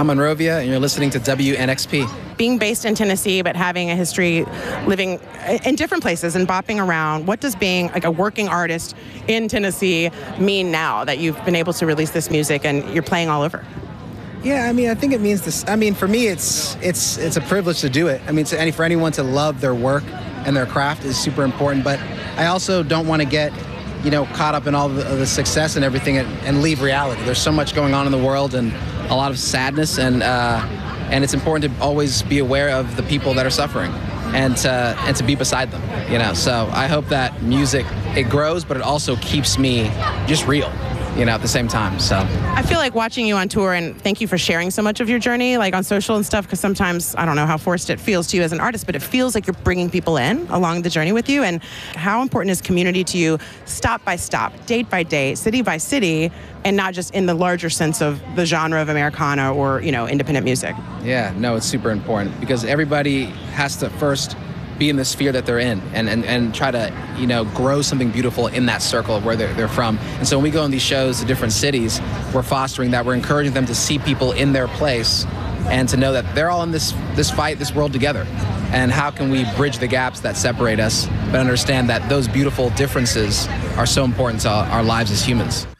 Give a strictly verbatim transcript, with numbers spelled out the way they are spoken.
Tom Monrovia, and you're listening to W N X P. Being based in Tennessee, but having a history living in different places and bopping around, what does being like a working artist in Tennessee mean now that you've been able to release this music and you're playing all over? Yeah, I mean, I think it means this. I mean, for me, it's it's it's a privilege to do it. I mean, to any for anyone to love their work and their craft is super important. But I also don't want to get, you know, caught up in all the, the success and everything and, and leave reality. There's so much going on in the world and a lot of sadness, and uh, and it's important to always be aware of the people that are suffering and to, and to be beside them. You know, so I hope that music, it grows, but it also keeps me just real, you know, at the same time. So I feel like watching you on tour, and thank you for sharing so much of your journey, like on social and stuff, because sometimes I don't know how forced it feels to you as an artist, but it feels like you're bringing people in along the journey with you. And how important is community to you, stop by stop, date by date, city by city, and not just in the larger sense of the genre of Americana or, you know, independent music? Yeah, no, it's super important because everybody has to first be in the sphere that they're in and, and, and try to, you know, grow something beautiful in that circle of where they're, they're from. And so when we go on these shows to different cities, we're fostering that. We're encouraging them to see people in their place and to know that they're all in this, this fight, this world together. And how can we bridge the gaps that separate us, but understand that those beautiful differences are so important to our lives as humans.